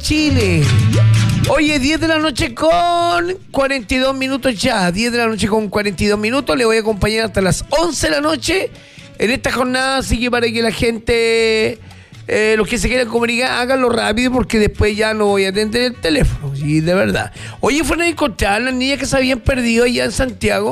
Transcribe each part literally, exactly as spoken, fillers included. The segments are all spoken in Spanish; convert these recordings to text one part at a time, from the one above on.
Chile. Oye, diez de la noche con cuarenta y dos minutos ya. diez de la noche con cuarenta y dos minutos. Le voy a acompañar hasta las once de la noche en esta jornada. Así que para que la gente, eh, los que se quieran comunicar, háganlo rápido porque después ya no voy a atender el teléfono. Sí, de verdad. Oye, ¿fueron a encontrar las niñas que se habían perdido allá en Santiago?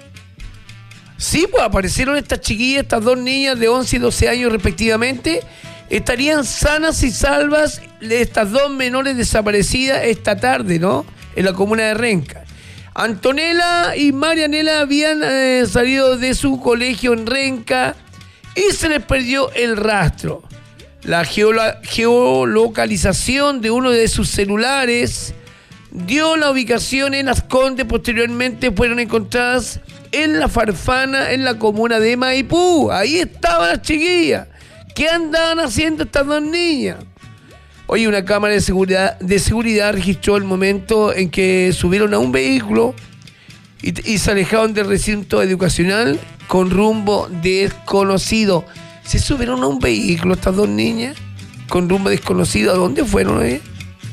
Sí, pues aparecieron estas chiquillas, estas dos niñas de once y doce años respectivamente. Estarían sanas y salvas estas dos menores desaparecidas esta tarde, ¿no? En la comuna de Renca. Antonella y Marianela habían eh, salido de su colegio en Renca y se les perdió el rastro. La geolo- geolocalización de uno de sus celulares dio la ubicación en Las Condes. Posteriormente fueron encontradas en La Farfana, en la comuna de Maipú. Ahí estaban las chiquillas. ¿Qué andaban haciendo estas dos niñas? Oye, una cámara de seguridad, de seguridad registró el momento en que subieron a un vehículo y, y se alejaron del recinto educacional con rumbo desconocido. ¿Se subieron a un vehículo estas dos niñas con rumbo desconocido? ¿A dónde fueron? Eh?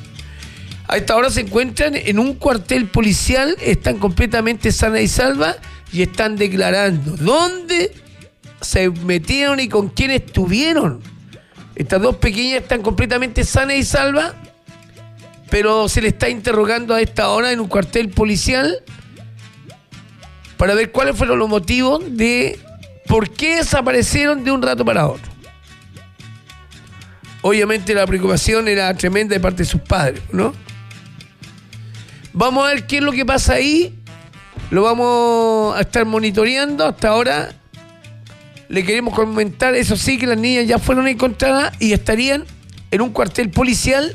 A esta hora se encuentran en un cuartel policial, están completamente sanas y salvas y están declarando dónde se metieron y con quién estuvieron. Estas dos pequeñas están completamente sanas y salvas, pero se le está interrogando a esta hora en un cuartel policial para ver cuáles fueron los motivos de por qué desaparecieron de un rato para otro. Obviamente la preocupación era tremenda de parte de sus padres, ¿no? Vamos a ver qué es lo que pasa ahí. Lo vamos a estar monitoreando. Hasta ahora le queremos comentar, eso sí, que las niñas ya fueron encontradas y estarían en un cuartel policial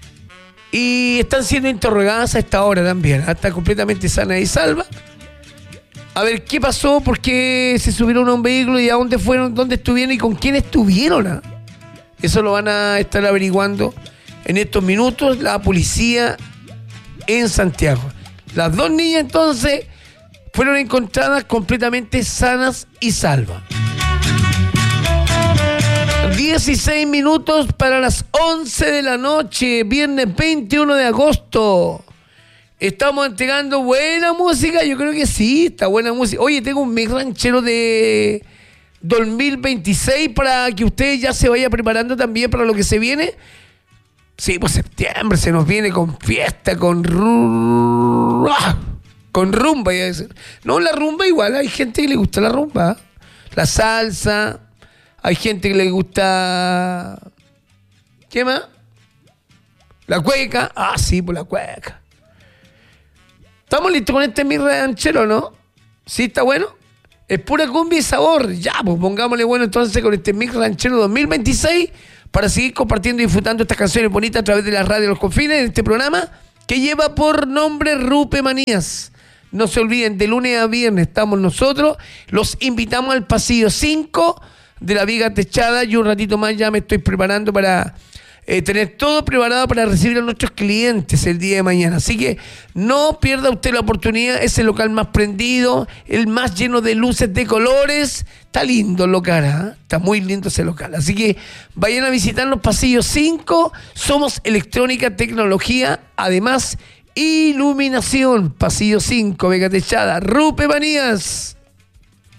y están siendo interrogadas a esta hora también. Está completamente sana y salva. A ver qué pasó, por qué se subieron a un vehículo y a dónde fueron, dónde estuvieron y con quién estuvieron. ¿eh? Eso lo van a estar averiguando en estos minutos la policía en Santiago. Las dos niñas entonces fueron encontradas completamente sanas y salvas. dieciséis minutos para las once de la noche, viernes veintiuno de agosto. Estamos entregando buena música, yo creo que sí, está buena música. Oye, tengo un mix ranchero de dos mil veintiséis para que usted ya se vaya preparando también para lo que se viene. Sí, pues septiembre se nos viene con fiesta, con ru- con rumba. No, la rumba igual, hay gente que le gusta la rumba, la salsa. Hay gente que le gusta... ¿Qué más? La cueca. Ah, sí, pues la cueca. ¿Estamos listos con este mi ranchero, no? ¿Sí está bueno? Es pura cumbia y sabor. Ya, pues pongámosle bueno entonces con este mi ranchero dos mil veintiséis para seguir compartiendo y disfrutando estas canciones bonitas a través de la radio de los confines en este programa que lleva por nombre Rupe Manías. No se olviden, de lunes a viernes estamos nosotros. Los invitamos al pasillo cinco de la Viga Techada y un ratito más ya me estoy preparando para eh, tener todo preparado para recibir a nuestros clientes el día de mañana. Así que no pierda usted la oportunidad, es el local más prendido, el más lleno de luces de colores. Está lindo el local, ¿eh? Está muy lindo ese local. Así que vayan a visitarnos, pasillo cinco, somos electrónica, tecnología, además iluminación, pasillo cinco, Vega Techada, Rupe Manías.